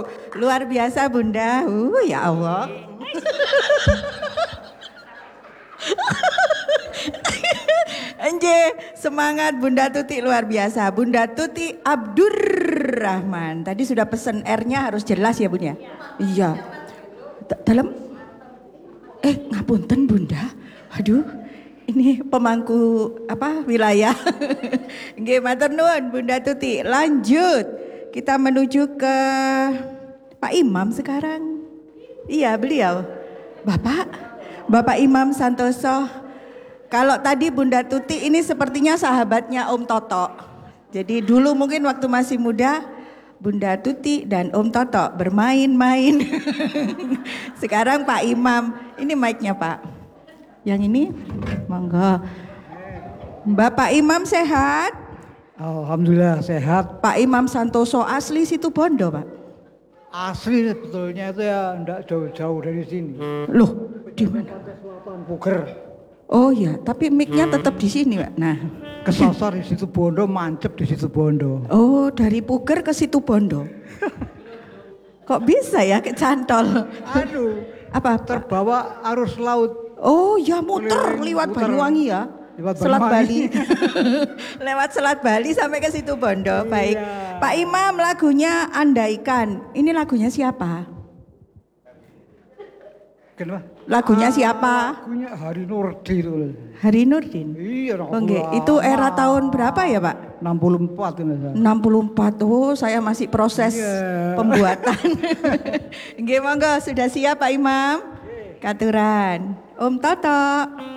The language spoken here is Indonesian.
luar biasa Bunda. Ya Allah. Enje, semangat Bunda Tuti luar biasa. Bunda Tuti Abdurrahman. Tadi sudah pesen R-nya harus jelas ya Bun ya? Iya. Dalam ngapunten Bunda. Aduh, ini pemangku wilayah. Nggih, matur nuwun Bunda Tuti. Lanjut. Kita menuju ke Pak Imam sekarang. Iya, beliau. Bapak Imam Santoso. Kalau tadi Bunda Tuti ini sepertinya sahabatnya Om Toto. Jadi dulu mungkin waktu masih muda Bunda Tuti dan Om Toto bermain-main. Sekarang Pak Imam, ini mic-nya Pak. Yang ini, monggo. Bapak Imam sehat? Alhamdulillah sehat. Pak Imam Santoso asli Situbondo Pak? Asli sebetulnya itu ya enggak jauh-jauh dari sini. Loh, di mana? Puger. Oh ya, tapi mic-nya tetap di sini Pak. Nah, Kesasar di Situbondo, mancep di Situbondo. oh dari Puger ke Situbondo. Kok bisa ya kecantol? Aduh, Apa? terbawa arus laut. Oh ya muter lewat Banyuwangi ya. Lewat Selat Bali. Banyuwangi. Lewat Selat Bali sampai ke Situbondo. Baik. Iya. Pak Imam, lagunya Andaikan. Ini lagunya siapa? Kenapa? Lagunya siapa? Lagunya Hari Nurdi itu. Hari Nurdin. Iya, Oh, nggih. Itu era tahun berapa ya Pak? 64 ini. 64. Oh, saya masih proses pembuatan. Nggih, monggo sudah siap Pak Imam? Katuran. Om Toto.